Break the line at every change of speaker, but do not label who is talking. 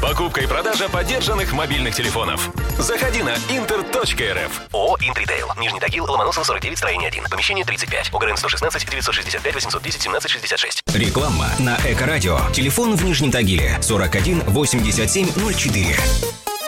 Покупка и продажа подержанных мобильных телефонов. Заходи на inter.rf.
ООО «Интритейл». Нижний Тагил, Ломоносова, 49, строение 1. Помещение 35. ОГРН 116 965 810 17 66.
Реклама на Эко-радио. Телефон в Нижнем Тагиле 41 87 04.